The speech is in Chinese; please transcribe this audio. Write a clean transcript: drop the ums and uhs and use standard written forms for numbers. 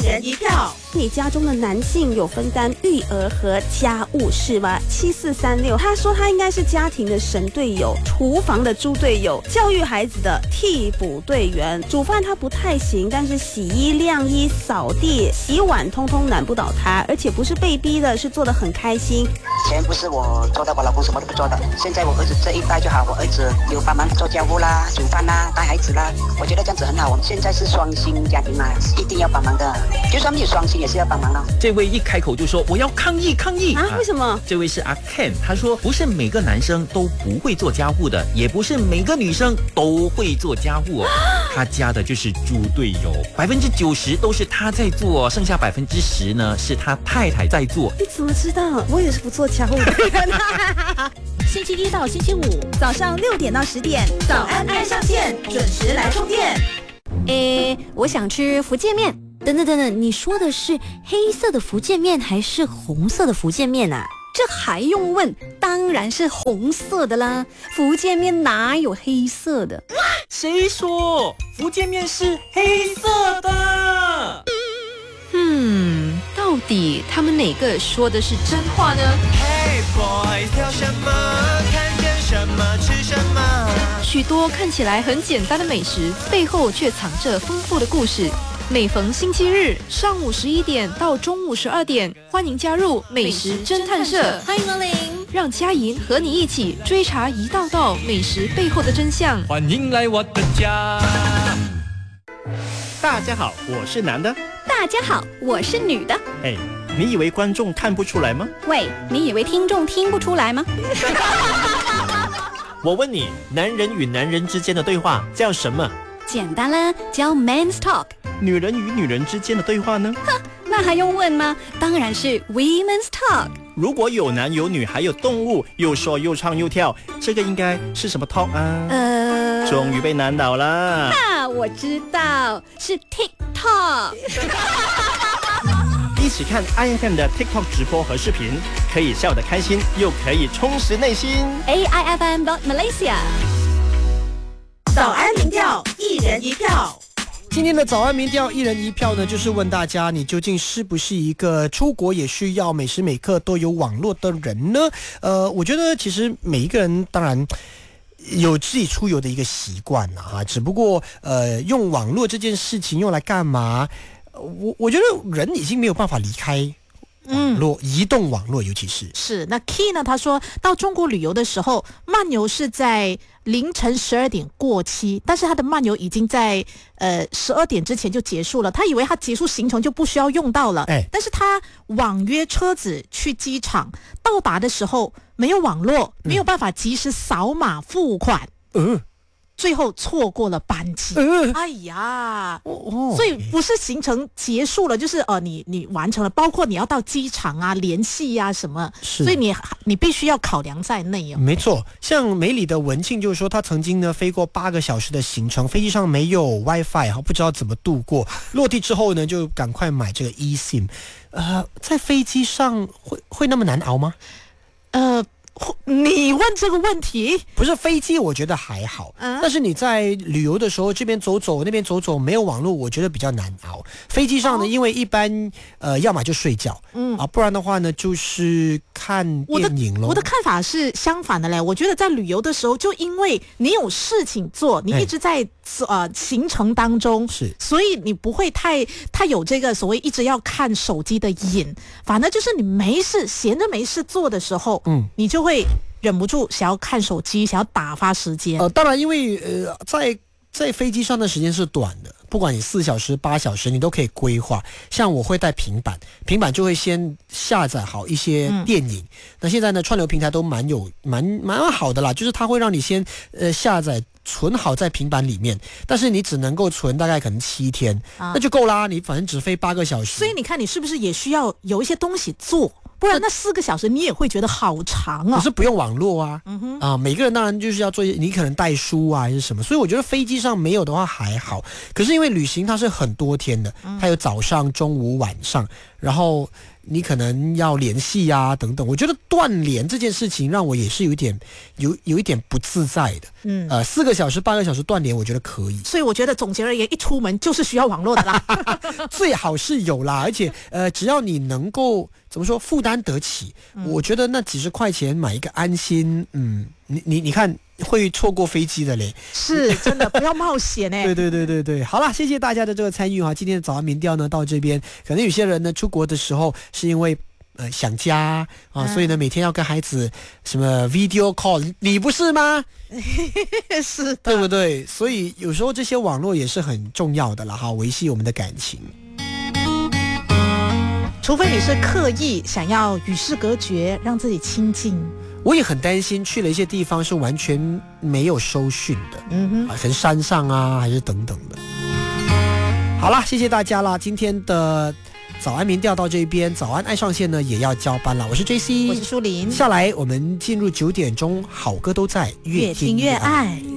人一票。你家中的男性有分担育儿和家务事吗？7436，他说他应该是家庭的神队友，厨房的猪队友，教育孩子的替补队员。煮饭他不太行，但是洗衣、晾衣、扫地、洗碗通通难不倒他，而且不是被逼的，是做得很开心。 以前不是我做的，我老公什么都不做的。现在我儿子这一代就好，我儿子有帮忙做家务啦、煮饭啦、带孩子啦，我觉得这样子很好。我们现在是双薪家庭嘛，一定要帮忙的，就算没有双薪也是要帮忙的。 这位一开口就说我要抗议啊！为什么？ 这位是阿 Ken， 他说不是每个男生都不会做家务的，也不是每个女生都会做家务哦。他家的就是猪队友，90%都是他在做，剩下10%呢是他太太在做。 你怎么知道？我也是不做家务的人。 星期一到星期五早上6点到10点，早安爱上线，准时来充电。 我想吃福建面。等，你说的是黑色的福建面还是红色的福建面啊？ 这还用问？当然是红色的啦，福建面哪有黑色的？ 谁说福建面是黑色的？ 到底他们哪个说的是真话呢？ Hey boy， 挑什么？看见什么吃什么？ 许多看起来很简单的美食，背后却藏着丰富的故事。每逢星期日上午11点到中午12点，欢迎加入美食侦探社， 欢迎光临， 让佳莹和你一起追查一道道美食背后的真相。 欢迎来我的家。 大家好，我是男的。 大家好，我是女的。 你以为观众看不出来吗？ 喂，你以为听众听不出来吗？ 我问你，男人与男人之间的对话叫什么？ 简单啦，叫 Men's Talk。 女人与女人之间的对话呢？ 那还用问吗？当然是 Women's Talk。 如果有男有女还有动物，又说又唱又跳，这个应该是什么 talk 啊？终于被难倒了。 我知道，是 TikTok。 一起看 IFM 的 TikTok 直播和视频，可以笑得开心，又可以充实内心。 AIFM.Malaysia。 早安民调，一人一票。 今天的早安民调一人一票呢，就是问大家，你究竟是不是一个出国也需要每时每刻都有网络的人呢？我觉得其实每一个人当然有自己出游的一个习惯啊，只不过用网络这件事情用来干嘛？我觉得人已经没有办法离开网络，移动网络，尤其是那 Key 呢？他说到中国旅游的时候，漫游是在凌晨12点过期，但是他的漫游已经在12点之前就结束了。他以为他结束行程就不需要用到了，但是他网约车子去机场，到达的时候没有网络，没有办法及时扫码付款。最后错过了班机。哎呀，所以不是行程结束了，就是你完成了，包括你要到机场啊、联系啊什么，所以你必须要考量在内哦。 没错，像梅里的文庆就是说，他曾经呢飞过8个小时的行程，飞机上没有 WiFi， 不知道怎么度过。落地之后呢，就赶快买这个 eSIM。在飞机上会那么难熬吗？ 你问这个问题， 不是飞机，我觉得还好。但是你在旅游的时候，这边走走，那边走走，没有网络，我觉得比较难熬。飞机上呢，因为一般要么就睡觉，不然的话呢，就是看电影咯。 我的看法是相反的嘞，我觉得在旅游的时候，就因为你有事情做，你一直在行程当中，所以你不会太有这个所谓一直要看手机的瘾，反正就是你闲着没事做的时候，你就会忍不住想要看手机，想要打发时间。 当然，因为在飞机上的时间是短的，不管你4小时、8小时，你都可以规划。像我会带平板就会先下载好一些电影。那现在呢，串流平台都蛮好的啦，就是它会让你先下载存好在平板里面，但是你只能够存大概可能7天，那就够啦。你反正只飞8个小时， 所以你看你是不是也需要有一些东西做？ 不然那4个小时你也会觉得好长哦。 可是不用网络啊，每个人当然就是要做，你可能带书啊还是什么，所以我觉得飞机上没有的话还好。可是因为旅行它是很多天的，它有早上、中午、晚上，然后你可能要联系啊等等，我觉得断联这件事情让我也是有一点不自在的。4个小时、8个小时断联，我觉得可以。 所以我觉得总结而言，一出门就是需要网络的啦， 最好是有啦，而且只要你能够怎么说负担得起，我觉得那几十块钱买一个安心，你看会错过飞机的嘞， 是真的不要冒险哎。 对，好啦，谢谢大家的这个参与哈。今天的早安民调呢到这边，可能有些人呢出国的时候是因为想家啊，所以呢每天要跟孩子什么 video call， 你不是吗？ 是的， 对不对？所以有时候这些网络也是很重要的啦哈，维系我们的感情。 除非你是刻意想要与世隔绝，让自己亲近。 我也很担心去了一些地方是完全没有收讯的，可能山上啊还是等等的。好啦，谢谢大家啦，今天的早安民调到这边，早安爱上线呢也要交班了。我是 JC， 我是舒琳。 下来我们进入9点钟，好歌都在， 越听越爱。